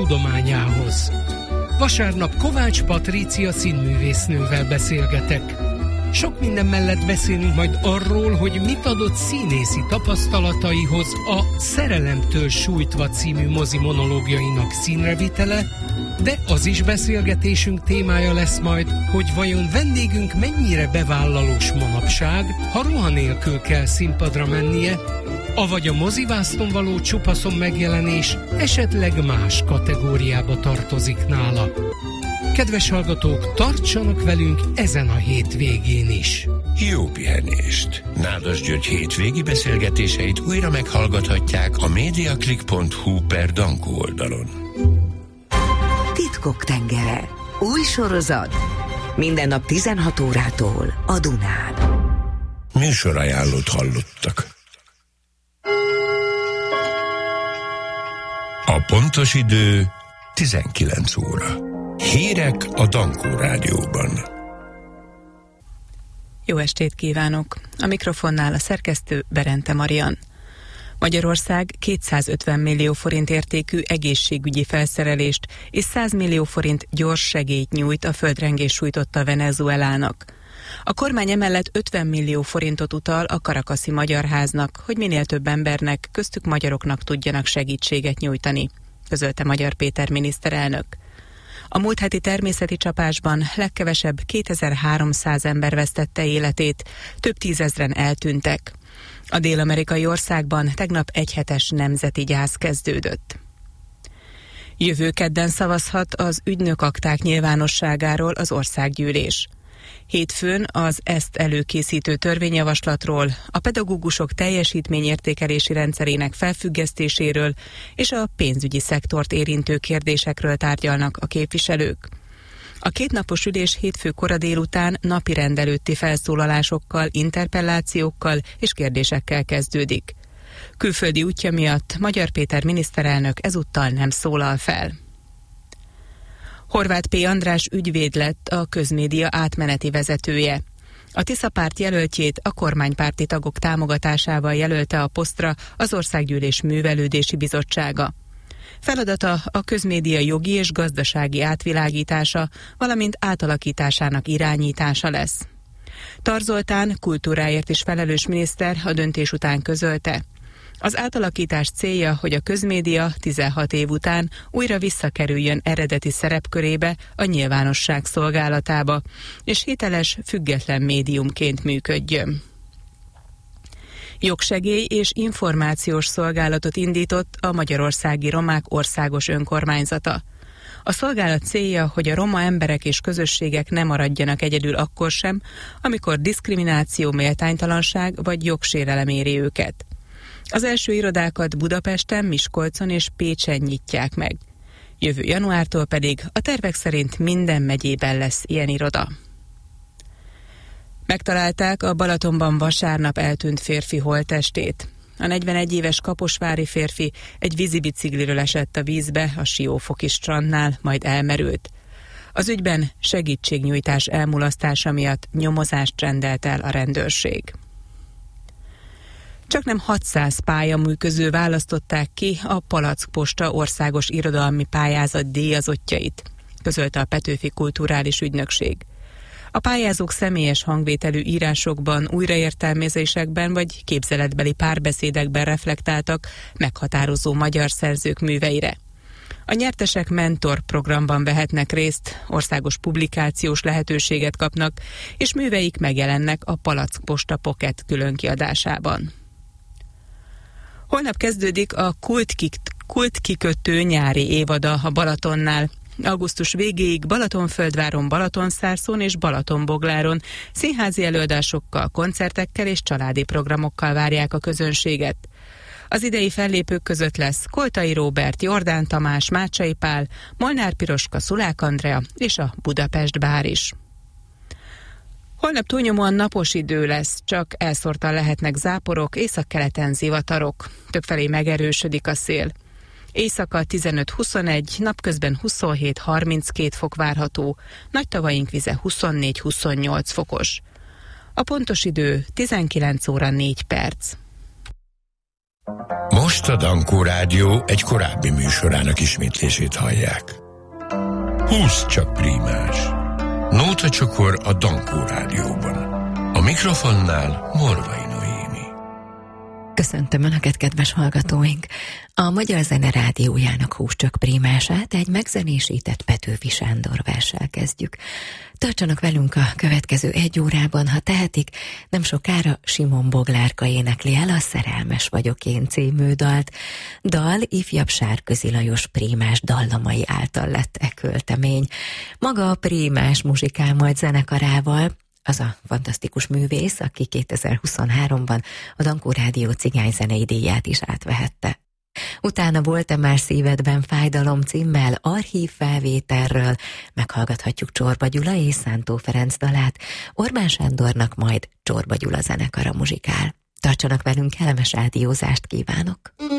tudományához. Vasárnap Kovács Patrícia színművésznővel beszélgetek. Sok minden mellett beszélünk majd arról, hogy mit adott színészi tapasztalataihoz a Szerelemtől sújtva című mozi monológiainak színrevitele, de az is beszélgetésünk témája lesz majd, hogy vajon vendégünk mennyire bevállalós manapság, ha ruha nélkül kell színpadra mennie, avagy a mozivászton való csupaszon megjelenés esetleg más kategóriába tartozik nála. Kedves hallgatók, tartsanak velünk ezen a hétvégén is! Jó pihenést! Nádas György hétvégi beszélgetéseit újra meghallgathatják a mediaclick.hu/Dankó oldalon. Titkok tengere. Új sorozat. Minden nap 16 órától a Dunán. Műsorajánlót hallottak. A pontos idő 19 óra. Hírek a Dankó Rádióban. Jó estét kívánok! A mikrofonnál a szerkesztő Berente Marian. Magyarország 250 millió forint értékű egészségügyi felszerelést és 100 millió forint gyors segélyt nyújt a földrengés sújtotta Venezuelának. A kormány emellett 50 millió forintot utal a Caracasi Magyar Háznak, hogy minél több embernek, köztük magyaroknak tudjanak segítséget nyújtani, közölte Magyar Péter miniszterelnök. A múlt heti természeti csapásban legkevesebb 2300 ember vesztette életét, több tízezren eltűntek. A dél-amerikai országban tegnap egyhetes nemzeti gyász kezdődött. Jövő kedden szavazhat az ügynökakták nyilvánosságáról az országgyűlés. Hétfőn az ezt előkészítő törvényjavaslatról, a pedagógusok teljesítményértékelési rendszerének felfüggesztéséről és a pénzügyi szektort érintő kérdésekről tárgyalnak a képviselők. A kétnapos ülés hétfő kora délután napirend előtti felszólalásokkal, interpellációkkal és kérdésekkel kezdődik. Külföldi útja miatt Magyar Péter miniszterelnök ezúttal nem szólal fel. Horváth P. András ügyvéd lett a Közmédia átmeneti vezetője. A Tisza párt jelöltjét a kormánypárti tagok támogatásával jelölte a posztra az Országgyűlés Művelődési Bizottsága. Feladata a közmédia jogi és gazdasági átvilágítása, valamint átalakításának irányítása lesz. Tar Zoltán kultúráért is felelős miniszter a döntés után közölte. Az átalakítás célja, hogy a közmédia 16 év után újra visszakerüljön eredeti szerepkörébe, a nyilvánosság szolgálatába, és hiteles, független médiumként működjön. Jogsegély és információs szolgálatot indított a Magyarországi Romák Országos Önkormányzata. A szolgálat célja, hogy a roma emberek és közösségek ne maradjanak egyedül akkor sem, amikor diszkrimináció, méltánytalanság vagy jogsérelem éri őket. Az első irodákat Budapesten, Miskolcon és Pécsen nyitják meg. Jövő januártól pedig a tervek szerint minden megyében lesz ilyen iroda. Megtalálták a Balatonban vasárnap eltűnt férfi holttestét. A 41 éves kaposvári férfi egy vízibicikliről esett a vízbe a Siófoki strandnál, majd elmerült. Az ügyben segítségnyújtás elmulasztása miatt nyomozást rendelt el a rendőrség. Csaknem 600 pályamű közül választották ki a Palackposta országos irodalmi pályázat díjazottjait, közölte a Petőfi Kulturális Ügynökség. A pályázók személyes hangvételű írásokban, újraértelmezésekben vagy képzeletbeli párbeszédekben reflektáltak meghatározó magyar szerzők műveire. A nyertesek mentor programban vehetnek részt, országos publikációs lehetőséget kapnak, és műveik megjelennek a Palackposta Pocket különkiadásában. Holnap kezdődik a kultkikötő nyári évada a Balatonnál. Augusztus végéig Balatonföldváron, Balatonszárszón és Balatonbogláron színházi előadásokkal, koncertekkel és családi programokkal várják a közönséget. Az idei fellépők között lesz Koltai Róbert, Jordán Tamás, Mácsai Pál, Molnár Piroska, Szulák Andrea és a Budapest Bár is. Holnap túlnyomóan napos idő lesz, csak elszórtan lehetnek záporok, északkeleten zivatarok. Többfelé megerősödik a szél. Éjszaka 15-21, napközben 27-32 fok várható, nagy tavaink vize 24-28 fokos. A pontos idő 19 óra 4 perc. Most a Dankó Rádió egy korábbi műsorának ismétlését hallják. 20 csak prímás. Nótacsokor a Dankó Rádióban. A mikrofonnál Morvai Noémi. Köszöntöm Önöket, kedves hallgatóink! A Magyar Zene Rádiójának 20 csak prímását egy megzenésített Petőfi Sándor verssel kezdjük. Tartsanak velünk a következő 1 órában, ha tehetik, nem sokára Simon Boglárka énekli el a Szerelmes vagyok én című dalt. Dal ifjabb Sárközi Lajos prímás dallamai által lett költemény. Maga a prímás muzsikál majd zenekarával, az a fantasztikus művész, aki 2023-ban a Dankó Rádió cigányzenei díját is átvehette. Utána Volt-e már szívedben fájdalom címmel archív felvételről meghallgathatjuk Csorba Gyula és Szántó Ferenc dalát, Orbán Sándornak majd Csorba Gyula zenekara muzsikál. Tartsanak velünk, kellemes rádiózást kívánok!